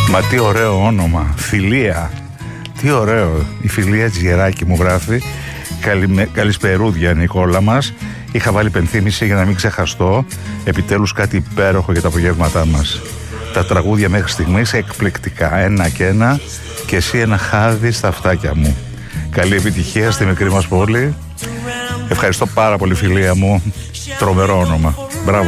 Μα τι ωραίο όνομα, Φιλία. Τι ωραίο, η Φιλία Τζιεράκη μου γράφει. Καλησπερούδια Νικόλα μας. Είχα βάλει πενθύμηση για να μην ξεχαστώ. Επιτέλους κάτι υπέροχο για τα απογεύματά μας. Τα τραγούδια μέχρι στιγμής εκπληκτικά, ένα και ένα, και εσύ ένα χάδι στα αυτάκια μου. Καλή επιτυχία στη μικρή μας πόλη. Ευχαριστώ πάρα πολύ Φιλία μου. Τρομερό όνομα.